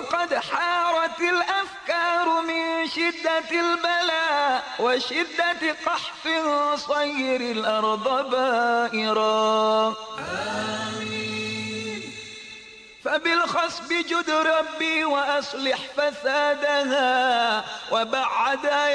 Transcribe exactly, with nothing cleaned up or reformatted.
وقد حارت الأفكار من شدة البلاء وشدة قحف صير الأرض بائرا. آمين. فبالخصب جد ربي وأصلح فسادها وبعد